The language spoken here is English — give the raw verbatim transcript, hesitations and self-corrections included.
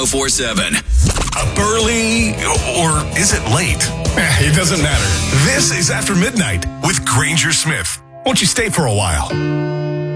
four seven. Up early, or is it late? Eh, it doesn't matter. This is After Midnight with Granger Smith. Won't you stay for a while?